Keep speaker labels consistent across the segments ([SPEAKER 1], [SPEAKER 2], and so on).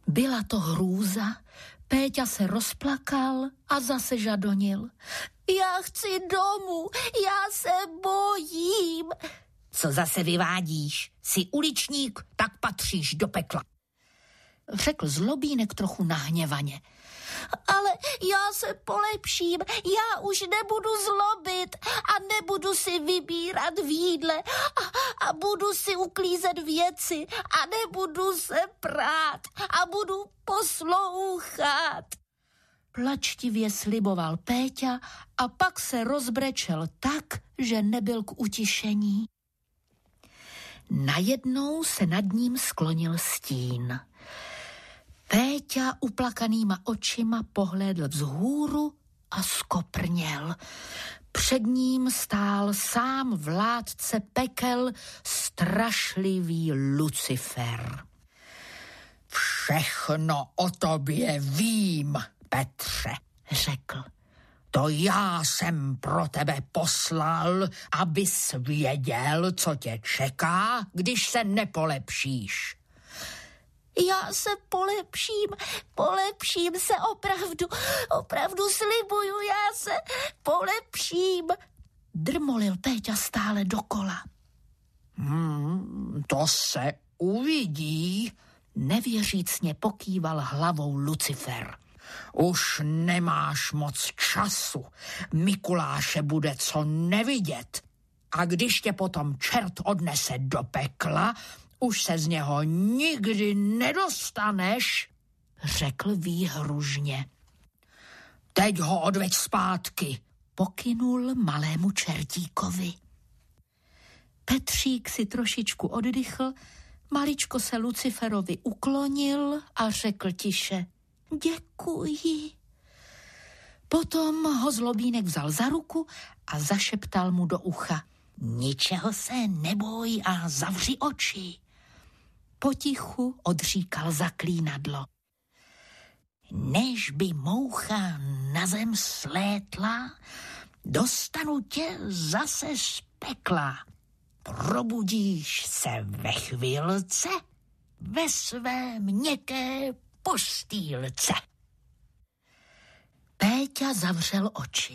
[SPEAKER 1] Byla to hrůza. Péťa se rozplakal a zase žadonil. Já chci domů, já se bojím.
[SPEAKER 2] Co zase vyvádíš? Jsi uličník, tak patříš do pekla.
[SPEAKER 1] Řekl Zlobínek trochu nahněvaně. Ale já se polepším, já už nebudu zlobit a nebudu si vybírat v jídle a budu si uklízet věci a nebudu se prát a budu poslouchat. Plačtivě sliboval Péťa a pak se rozbrečel tak, že nebyl k utišení. Najednou se nad ním sklonil stín. Péťa uplakanýma očima pohlédl vzhůru a skoprněl. Před ním stál sám vládce pekel, strašlivý Lucifer.
[SPEAKER 3] Všechno o tobě vím, Petře,
[SPEAKER 1] řekl.
[SPEAKER 3] To já jsem pro tebe poslal, abys věděl, co tě čeká, když se nepolepšíš.
[SPEAKER 1] Já se polepším se opravdu slibuju, já se polepším, drmolil Péťa stále dokola.
[SPEAKER 3] To se uvidí,
[SPEAKER 1] nevěřícně pokýval hlavou Lucifer.
[SPEAKER 3] Už nemáš moc času, Mikuláše bude co nevidět. A když tě potom čert odnese do pekla, už se z něho nikdy nedostaneš,
[SPEAKER 1] řekl výhružně.
[SPEAKER 3] Teď ho odveď zpátky,
[SPEAKER 1] pokynul malému čertíkovi. Petřík si trošičku oddychl, maličko se Luciferovi uklonil a řekl tiše. Děkuji. Potom ho Zlobínek vzal za ruku a zašeptal mu do ucha. Ničeho se neboj a zavři oči. Potichu odříkal zaklínadlo. Než by moucha na zem slétla, dostanu tě zase z pekla. Probudíš se ve chvilce ve své měkké postýlce. Péťa zavřel oči.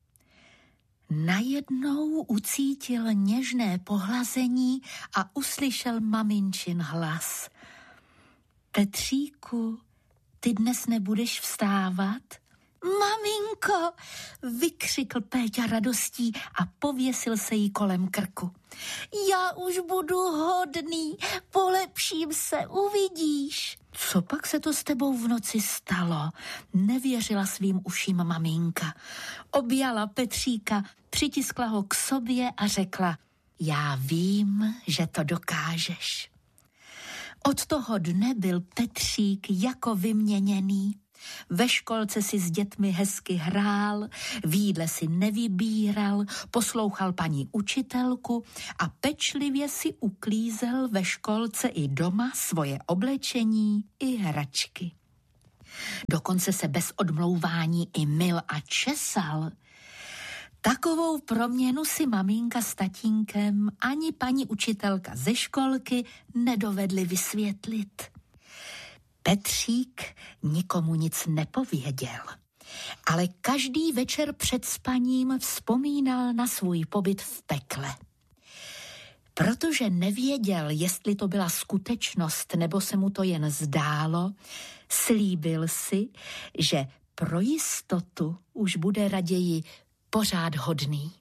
[SPEAKER 1] Najednou ucítil něžné pohlazení a uslyšel maminčin hlas. Petříku, ty dnes nebudeš vstávat? Maminko, vykřikl Péťa radostí a pověsil se jí kolem krku. Já už budu hodný, polepším se, uvidíš. Co pak se to s tebou v noci stalo? Nevěřila svým uším maminka. Objala Petříka, přitiskla ho k sobě a řekla, já vím, že to dokážeš. Od toho dne byl Petřík jako vyměněný. Ve školce si s dětmi hezky hrál, v jídle si nevybíral, poslouchal paní učitelku a pečlivě si uklízel ve školce i doma svoje oblečení i hračky. Dokonce se bez odmlouvání i myl a česal. Takovou proměnu si maminka s tatínkem ani paní učitelka ze školky nedovedli vysvětlit. Petřík nikomu nic nepověděl, ale každý večer před spaním vzpomínal na svůj pobyt v pekle. Protože nevěděl, jestli to byla skutečnost, nebo se mu to jen zdálo, slíbil si, že pro jistotu už bude raději pořád hodný.